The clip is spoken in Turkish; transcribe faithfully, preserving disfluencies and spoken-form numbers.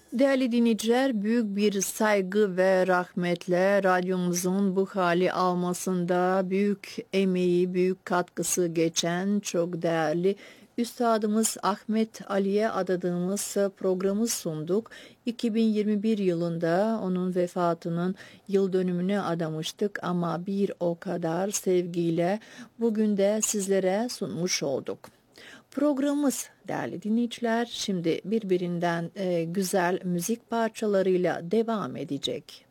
Değerli dinleyiciler, büyük bir saygı ve rahmetle radyomuzun bu hali almasında büyük emeği, büyük katkısı geçen çok değerli Üstadımız Ahmet Ali'ye adadığımız programı sunduk. iki bin yirmi bir yılında onun vefatının yıl dönümüne adamıştık ama bir o kadar sevgiyle bugün de sizlere sunmuş olduk. Programımız değerli dinleyiciler şimdi birbirinden e, güzel müzik parçalarıyla devam edecek.